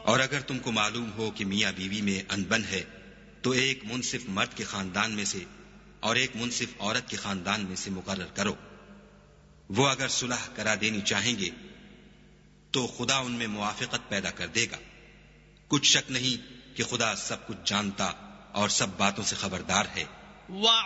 और अगर तुमको मालूम हो कि मियाँ बीवी में अनबन है तो एक मुनसिफ मर्द के खानदान में से और एक मुनसिफ औरत के खानदान में से मुकर्रर करो। वो अगर सुलह करा देनी चाहेंगे तो खुदा उनमें मुआफिकत पैदा कर देगा। कुछ शक नहीं कि खुदा सब कुछ जानता और सब बातों से खबरदार है।